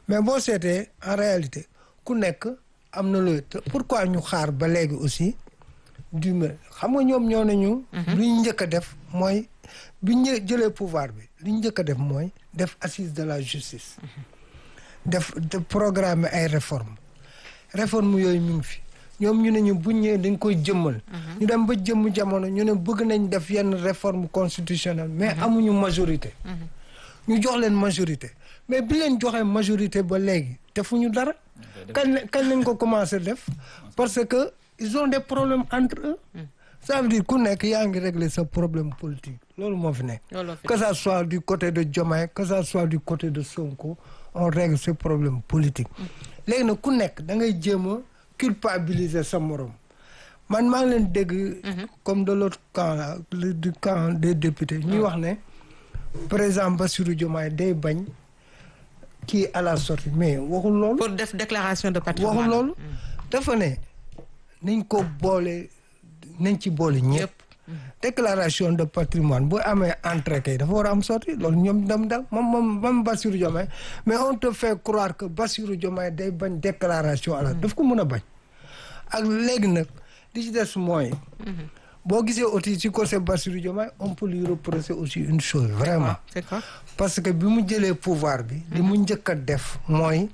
mais boo seetee en réalité ku nekk am na looy pourquoi ñu xaar ba léegi aussi du xam nga ñoom ñoo nañu li ñu njëkk a def mooy bi ñu jëlee pouvoir bi li ñu njëkk a def mooy def assise de la justice def programme ay réforme yooyu mi ngi fi ñoom ñu ne ñu buñ ñëwee dañ koy jëmmal ñu dem ba jëmm jamono ñu ne bëgg nañ def yenn réforme constitutionnelle mais amuñu majorité ñu jox leen majorité mais bi leen joxee majorité ba léegi defuñu dara kañ lañ ko commencé def parce que ils ont des problèmes entre eux ça veut dire ku nekk yaa ngi régler sa problème politique loolu moo fi nekk que ça soit du côté de Diomaye que ça soit du côté de Sonko on règle ce problème politique léegi nag ku nekk da ngay jéem a culpabiliser sa morom man maa ngi leen dégg comme de l'autre camp là du camp des députés ñuy wax ne président Bassirou Diomaye day bañ kii à la sortie mais waxul loolu pour def déclaration de patrimoine waxul loolu dafa ne nañ ko boole nañ ci boole ñëpp déclaration de patrimoine boo amee entrée kay dafa war a am sortie loolu ñoom dem da moom Bassirou Diomaye mais on te fait croire que Bassirou Diomaye day bañ déclaration à la daf ko mën a bañ ak léegi nag li ci des mooy boo gisee aussi ci côté Bassirou Diomaye on peut lui reprocher aussi une chose vraiment c'est quoi parce que bi mu jëlee pouvoir bi li mu njëkk a def mooy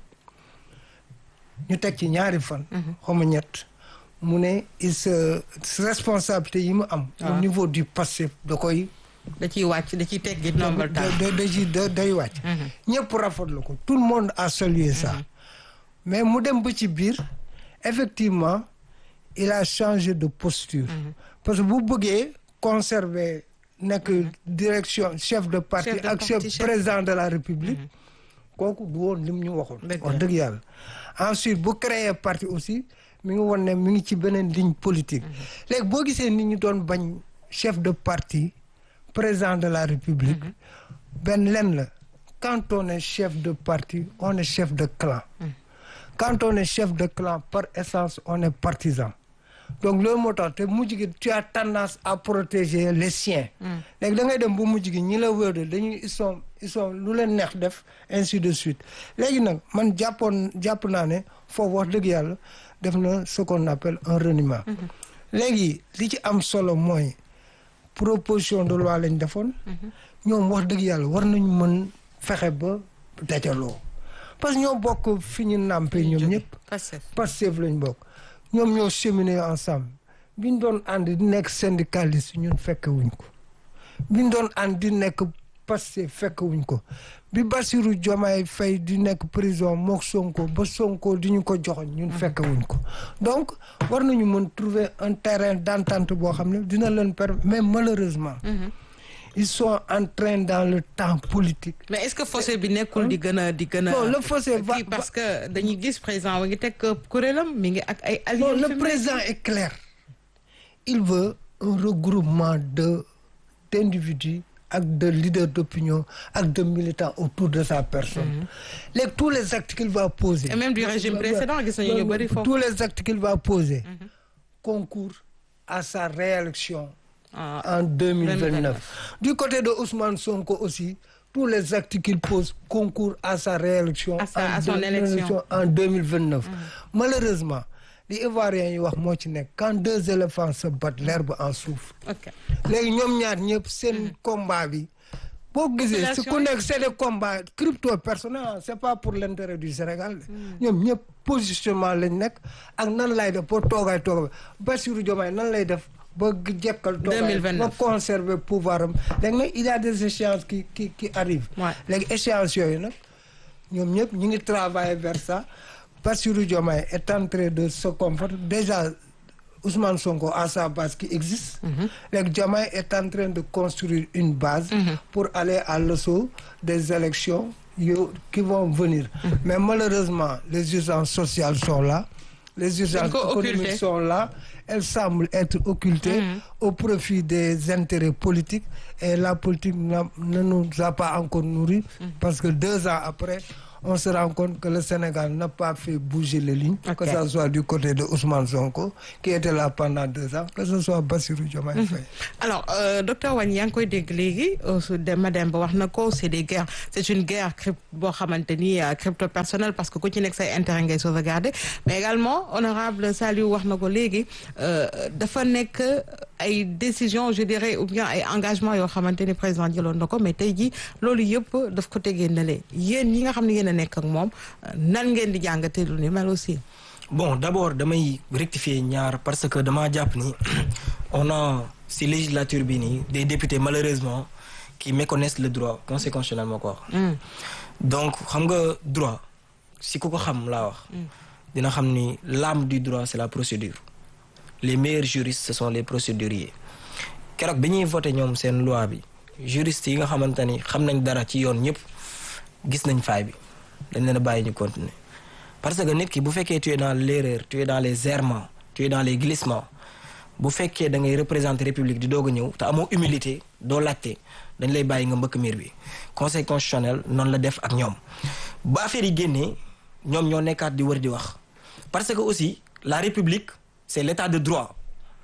ñu teg ci ñaari fan xaw ma ñett mu ne responsabilité yi mu am au niveau du passé da ciy wàcc da ciy teggi nombal day wàcc ñëpp rafetlu ko tout le monde a salué ça mais mu dem ba ci biir effectivement il a changé de posture parce que bu bëggee conserver nekk direction chef de parti ak chef président de la république kooku du woon lim ñu waxoon wax dëgg yàlla ensuite bu créer parti aussi mi ngi woon ne mi ngi ci beneen ligne politique léegi boo gisee nit ñi doon bañ chef de parti président de la république benn len la quand on est chef de parti on est chef de clan quand on est chef de clan par essence on est partisan donc loolu moo tax te mujj gi tu as tendance à protéger les siens léegi da ngay dem bu mujj gi ñi la wër de dañuy ils sont lu leen neex def ainsi de suite léegi nag man jàpp naa ne foofu wax dëgg yàlla def na ce qu'on appelle un reniement léegi li ci am solo mooy proposition de loi lañ defoon ñoom wax dëgg yàlla war nañu mën fexe ba dajaloo parce que ñoo bokk fi ñu nàmpe ñoom ñëpp Pastef lañ bokk ñoom ñoo cheminer ensemble biñ doon ànd di nekk syndicaliste ñun fekk wuñ ko biñ doon ànd di nekk Pastef fekk wuñ ko bi Bassirou Diomaye Faye di nekk prison mook Sonko ba Sonko di ñu ko joxoñ ñun fekk wuñ ko donc war nañu mën trouver un terrain d'entente boo xam ne dina leen permettre mais malheureusement ils sont en train dans le temps politique. mais est-ce que fossé bi nekkul di gën a non le fossé va parce que dañuy gis président wa ngi teg kuréelam mi ngi ak ay alliés. non le président est clair il veut un regroupement d'individus ak de leaders d'opinion ak de militants autour de sa personne. léegi tous les actes qu'il va poser. et même du régime précédent gis nañu ñu bari foofu. tous les actes qu'il va poser. concourent à sa réélection. en 2029. Du côté de Ousmane Sonko aussi, tous les actes qu'il pose concourent à sa réélection à son élection en 2029. Malheureusement, les Ivoiriens yi wax moo ci nekk quand deux éléphants se battent l'herbe en souffle. léegi ñoom ñaar ñëpp seen combat bi boo gisee su ku nekk c'est des combats crypto personnels c'est pas pour l'intérêt du Sénégal ñoom ñëpp positionnement lañ nekk ak nan lay def pour toogaay Bassirou Diomaye nan lay def ba jekkal toogaay ba conserver pouvoir am léegi nag il y a des échéances qui arrivent léegi échéances yooyu nag ñoom ñëpp ñu ngi travailler vers ça. Bassirou Diomaye est en train de se conforter déjà Ousmane Sonko a sa base qui existe. léegi Diomaye est en train de construire une base pour aller à l'assaut des élections qui vont venir. Mais malheureusement les urgences sociales sont là, les urgences économiques sont là, elles semblent être occultées au profit des intérêts politiques et la politique ne nous a pas encore nourris parce que 2 ans après on se rend compte que le Sénégal n'a pas fait bouger les lignes, que ça soit du côté de Ousmane Sonko, qui était là pendant 2 ans, que ce soit Bassirou Diomaye Faye. Alors, docteur Wagne yaa ngi koy dégg léegi Mademba wax na ko c'est des guerres, c'est une guerre boo xamante ni crypto personnelle parce que ku ci nekk say intérêt ngay sauvegarder, mais également honorable Saliou wax na ko léegi dafa nekk ay décisions je dirais ou bien ay engagements yoo xamante ni président jëloon na ko mais tey jii loolu yëpp daf ko tegee na lee yéen ñi nga xam ne yéen a nekk ak moom nan ngeen di jàngatee lu ni mel aussi. Bon, d'abord damay rectifier ñaar parce que dama jàpp ni on a si législature bi nii des députés malheureusement qui méconnaissent le droit conseil constitutionnel moo ko wax. Donc xam nga droit si ku ko xam laa wax. dina xam ni l'âme du droit c'est la procédure. Les meilleurs juristes ce sont les procéduriers. Keroog bi ñuy voté ñoom seen loi bi juristes yi nga xamante ni xam nañ dara ci yoon ñëpp gis nañ faay bi dañ leen a bàyyi ñu continuer. Parce que nit ki bu fekkee tu es dans l'erreur tu es dans les errements tu es dans les glissements bu fekkee da ngay représenter république di doog a ñëw te amoo humilité doo laajte dañ lay bàyyi nga mbëkk miir bi conseil constitutionnel noonu la def ak ñoom ba affaire yi génnee ñoom ñoo nekkaat di wër di wax parce que aussi la république c'est l'état de droit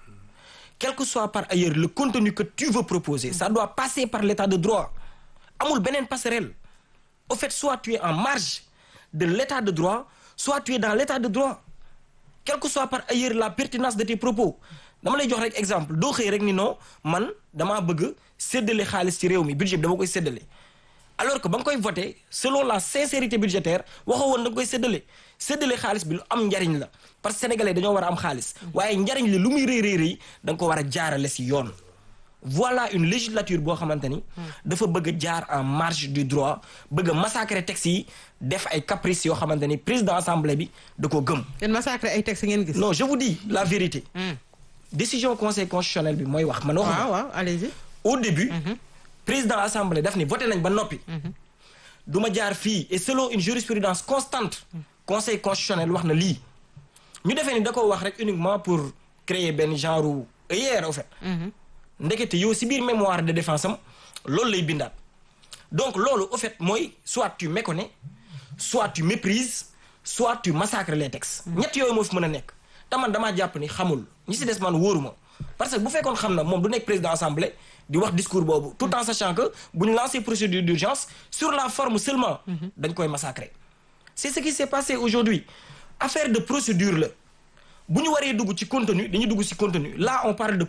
quel que soit par ailleurs le contenu que tu veux proposer ça doit passer par l'état de droit amul beneen passerelle au fait soit tu es en marge de l'état de droit soit tu es dans l'état de droit quel que soit par ailleurs la pertinence de tes propos dama lay jox rek exemple doo xëy rek ni non man damaa bëgg séddale xaalis ci réew mi budget bi dama koy séddale alors que ba nga koy voter selon la sincérité budgétaire waxoo woon da nga koy séddale xaalis bi lu am njariñ la parce que sénégalais dañoo war a am xaalis waaye njariñ li lu muy rëy da nga ko war a jaarale si yoon voilà une législature boo xamante ni dafa bëgg a jaar en marge du droit bëgg a massacrer textes yi def ay caprices yoo xamante ni président assemblée bi da koo gëm. yéen massacrer ay textes ngeen gis. non je vous dis la vérité. décision conseil constitutionnel bi mooy wax man waxuma. waaw allez-y. au début. président assemblée daf ni voté nañ ba noppi. du ma jaar fii et selon une jurisprudence constante. conseil constitutionnel wax na lii. ñu defee ni da ko wax rek uniquement pour créer benn genre hier au fait. ndekete yow si biir mémoire de défense am loolu lay bindaat donc loolu au fait mooy soit tu méconnais soit tu méprises soit tu massacres les textes. ñett yooyu moo fi mën a nekk. te man damaa jàpp ni xamul ñi si des man wóoruma parce que bu fekkoon xam na moom du nekk président assemblée di wax discours boobu tout en sachant que bu ñu lancer procédure d'urgence sur la forme seulement. dañ koy massacrer. c'est ce qui s'est passé aujourd'hui affaire de procédure la bu ñu waree dugg ci contenu dañuy dugg ci contenu là on parle de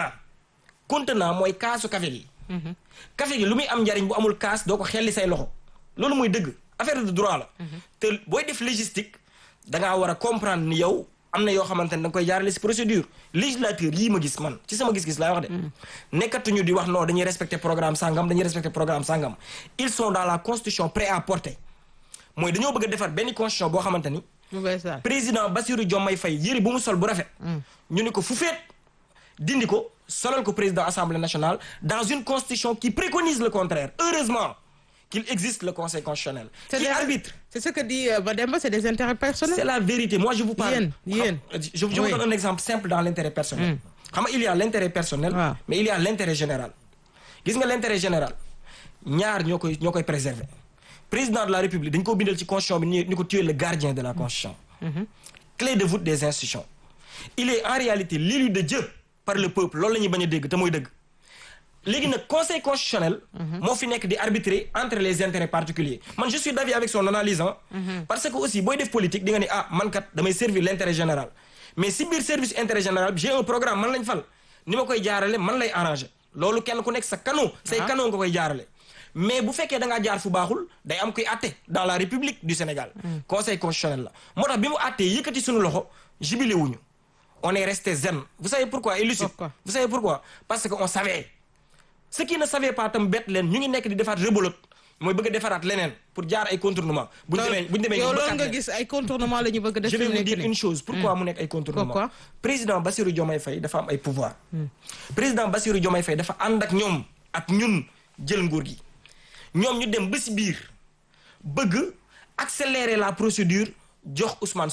contenant mooy kaasu café gi. café gi lu muy am njariñ bu amul kaas doo ko xelli say loxo loolu mooy dëgg affaire de droit la. te booy def légistique da ngaa war a comprendre ni yow am na yoo xamante ne da nga koy jaarale ci procédure législature yii ma gis man ci sama gis-gis laay wax de. nekkatuñu di wax non dañuy respecter programme sangam dañuy respecter programme sangam ils sont dans la constitution prêts à porter mooy dañoo bëgg a defar benn constitution boo xamante ni. président Bassirou Diomaye Faye yëri bu mu sol bu rafet. ñu ni ko fu feet dindi ko solal ko président assemblée nationale dans une constitution qui préconise le contraire heureusement qu'il existe le conseil constitutionnel. qui arbitre. c'est ce que dit Mademba, c'est des intérêts personnels. c'est la vérité moi je vous parle. Je vous donne un exemple simple dans l'intérêt personnel. xam nga il y a l'intérêt personnel. mais il y a l'intérêt général. gis nga l'intérêt général ñaar ñoo koy préserver. président de la république dañ ko bindal ci constitution bi ni ko tu es le gardien de la constitution. clé de voûte des institutions. il est en réalité l'élu de Dieu par le peuple loolu la ñuy bañ a dégg te mooy dëgg. léegi nag conseil constitutionnel. moo fi nekk di arbitrer entre les intérêts particuliers man je suis d'avis avec son analyse parce que aussi booy def politique di nga ni man kat damay servir l'intérêt général mais si biir service intérêt général j'ai un programme man lañ fal ni ma koy jaarale man lay arranger loolu kenn ku nekk sa canot say canot nga koy jaarale mais bu fekkee da ngaa jaar fu baaxul day am koy àtte dans la République du Sénégal conseil constitutionnel la moo tax bi mu àttee yëkkati suñu loxo jubilé wuñu on est resté zen vous savez pourquoi et lucide vous savez pourquoi parce que on savait ce qui ne savait pas tam bett leen ñu ngi nekk di defaat rebolote mooy bëgg a defaraat leneen pour jaar ay contournement bu ñu demee yow loolu nga gis ay contournement la ñu bëgg a def. je vais vous dire une chose pourquoi mu nekk ay contournement président Bassirou Diomaye Faye dafa am ay pouvoir président Bassirou Diomaye Faye dafa ànd ak ñoom ak ñun jël nguur gi ñoom ñu dem ba ci biir bëgg accélérer la procédure jox Ousmane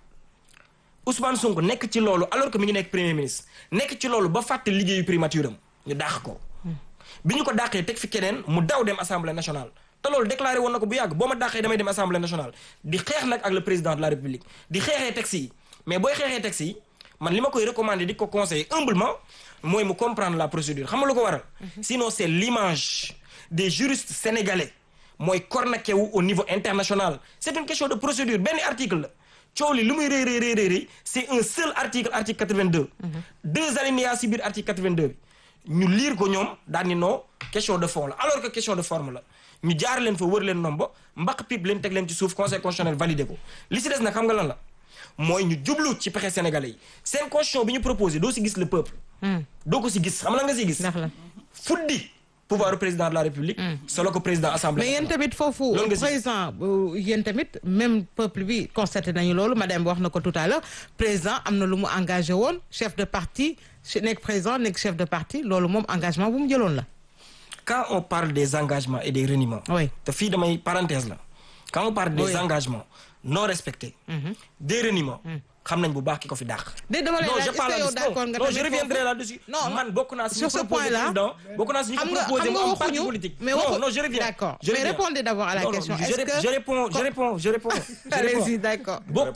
Sonko nekk ci loolu alors que mi ngi nekk premier ministre nekk ci loolu ba fàtte liggéeyu primature am ñu dàq ko bi ñu ko dàqee teg fi keneen mu daw dem assemblée nationale te loolu déclaré woon na ko bu yàgg boo ma dàqee damay dem assemblée nationale di xeex nag ak le président de la république di xeexee texte yi mais booy xeexee texte yi man li ma koy recommander di ko conseiller humblement mooy mu comprendre la procédure xam nga lu ko waral sinon c'est l'image des juristes sénégalais mooy cornaqué wu au niveau international c'est une question de procédure benn article la coow li lu muy rëy c'est un seul article 82 deux alinéas ci biir article 82 bi ñu lire ko ñoom daal ni non question de fond la alors que question de forme la ñu jaar leen fa wër leen nomba mbaq pip leen teg leen ci suuf conseil constitutionnel validé ko li ci des nag xam nga lan la mooy ñu jublu ci pexe sénégalais yi seen constitution bi ñu proposé doo ci gis le peuple doo ko ci gis xam la nga ci gis fuddi pouvoir président de la république solo ko président assemblée mais yéen tamit foofu président yéen tamit même peuple bi constaté nañu loolu madame wax na ko tout à l'heure président am na lu mu engagé woon chef de parti nekk président nekk chef de parti loolu moom engagement bu mu jëloon la quand on parle des engagements et des reniements te fii damay parenthèse la quand on parle des engagements non respectés des reniements xam nañ bu baax ki ko fi dàq. non je reviendrai là-dessus. man bokk naa si ñu proposé président bokk naa si ñu ko proposé mu am parti politique. non je reviens. d'accord mais répondez d'abord à la question. je réponds. allez-y d'accord. bokk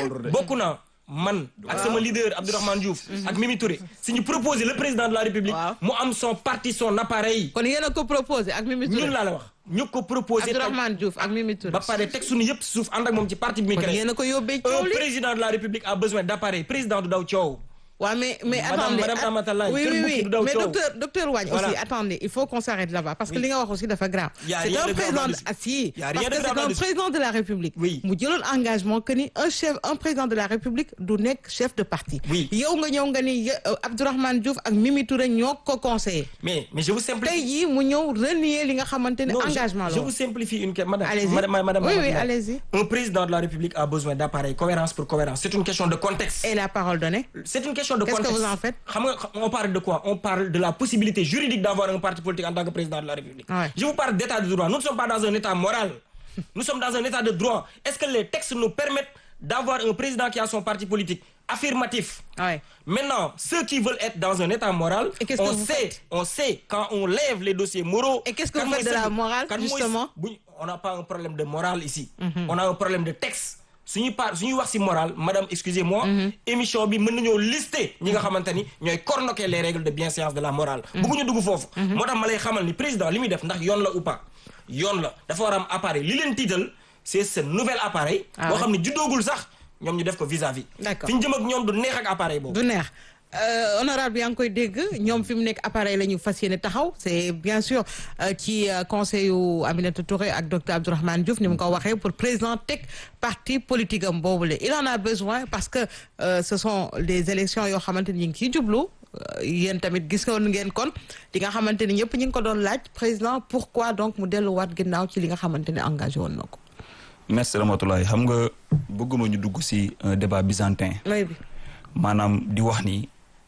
naa man ak sama leader Abdourahmane Diouf ak Mimi Touré si ñu proposé le président de la République mu am son parti son appareil. kon yéen a ko proposé ak Mimi Touré ñun laa la wax. ñu ko proposé Abdourahmane Diouf ak Mimi Touré ba pare teg suñu yëpp suuf ànd ak moom ci parti bi muy créé. yéen a ko yóbbee coow li un président de la République a besoin d'appareil président du daw coow. waaw mais attendez madame Amatalaye oui mais docteur Wagne aussi attendez il faut qu'on s'arrête là-bas parce que li nga wax aussi dafa grave. c'est un président c'est un président de la République. mu jëloon engagement que ni un président de la République du nekk chef de parti. yow nga ñëw nga ni Abdourahmane Diouf ak Mimi Touré ñoo ko conseillé. mais je vous simplifie. tey jii mu ñëw renier li nga xamante ne engagement la. je vous simplifie une question madame oui allez-y. un président de la République a besoin d'appareil cohérence pour cohérence c'est une question de contexte. et la parole donnée. c'est une question Qu'est-ce que vous en faites? On parle de quoi? On parle de la possibilité juridique d'avoir un parti politique en tant que président de la République. Je vous parle d'état de droit. Nous ne sommes pas dans un état moral. Nous sommes dans un état de droit. Est-ce que les textes nous permettent d'avoir un président qui a son parti politique affirmatif? Maintenant, ceux qui veulent être dans un état moral, on sait quand on lève les dossiers moraux. Et qu'est-ce que vous faites de la morale, justement? On n'a pas un problème de morale ici. On a un problème de texte. suñuy wax ci morale madame excusez-moi émission bi mën nañoo lister ñi nga xamante ni ñooy cornoquer les règles de bienséance de la morale bëgguñu dugg foofu moo tax ma lay xamal ni président li muy def ndax yoon la ou pas yoon la dafa war a am appareil li leen tiital c'est ce nouvel appareil boo xam ne juddoogul sax ñoom ñu def ko vis-à-vis fi ñu jëm ak ñoom du neex ak appareil boobu du neex honorable yaa ngi koy dégg ñoom fi mu nekk appareil la ñu fas yéene taxaw c'est bien sûr ci conseil yu Aminata Touré ak docteur Abdourahmane Diouf ni mu ko waxee pour président teg parti politique am boobule il en a besoin parce que ce sont des élections yoo xamante ni ñu ngi ciy jublu yéen tamit gis ngeen kon li nga xamante ni ñëpp ñu ngi ko doon laaj président pourquoi donc mu delluwaat ginnaaw ci li nga xamante ni engagé woon na ko. merci Ramatoulaye xam nga bëgguma ñu dugg ci un débat byzantin. maanaam di wax ni.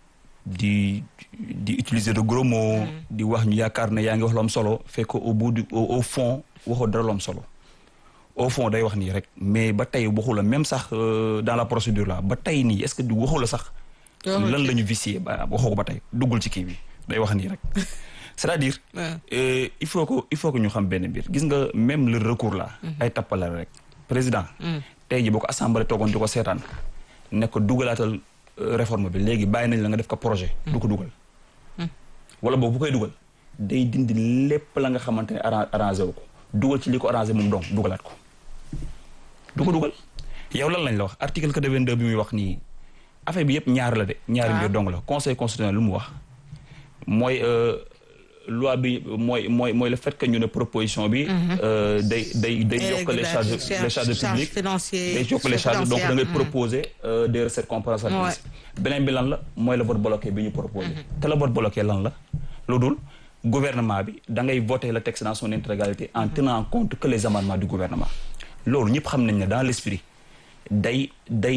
di utiliser de gros mots di wax ñu yaakaar ne yaa ngi wax lu am solo fekk au fond waxoo dara lu am solo au fond day wax nii rek mais ba tey waxu la même sax dans la procédure là ba tey nii est-ce que du waxu la sax lan la ñu vicier ba waxoo ko ba tey duggul ci kii bi day wax nii rek c'est-à-dire il faut que ñu xam benn mbir gis nga même le recours là ay tappale rek président tey ji boo ko assemblée toogoon di ko seetaan ne ko dugalaatal réforme bi léegi bàyyi nañ la nga def ko projet du ko dugal wala boobu bu koy dugal day dindi lépp la nga xamante ne arrangé wu ko dugal ci li ko arrangé moom donc dugalaat ko du ko dugal yow lan lañ la wax article 82 bi muy wax nii affaire bi yëpp ñaar la de ñaari mbir dong la conseil constitutionnel lu mu wax mooy loi bi mooy le fait que ñu ne proposition bi day yokk les charges publiques day yokk les charges donc da ngay proposer des recettes compensatrices beneen bi lan la mooy le vote bloqué bi ñu proposé te le vote bloqué lan la lu dul gouvernement bi da ngay voter le texte dans son intégralité en tenant compte que les amendements du gouvernement loolu ñëpp xam nañ ne dans l'esprit day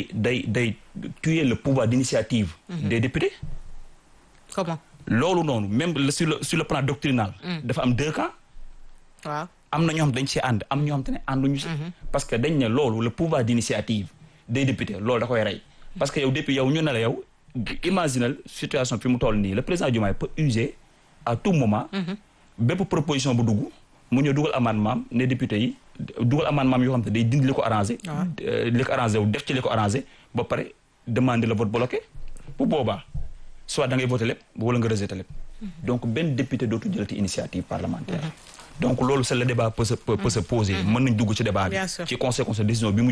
tuer le pouvoir d'initiative des députés. Comment? loolu noonu même sur le plan doctrinal dafa am deux camps waaw am na ñoo xam dañ ci ànd am ñoo xam te ne ànduñu ci parce que dañ ne loolu le pouvoir d'initiative des députés loolu da koy rey parce que yow depuis yow ñu ne la yow imaginal situation fi mu toll nii le président Diomaye peut user à tout moment bépp proposition bu dugg mu ñëw dugal amendement ne député yi dugal amendement yoo xam te day dindi li ko arrangé. li ko arrangé wu def ci li ko arrangé ba pare demander le vote bloqué bu boobaa soit da ngay voté lépp wala nga rejeté lépp. donc benn député dootu jëlati initiative parlementaire. donc loolu c'est le débat peut se poser. mën nañ dugg ci débat bi. ci conséquence décision bi mu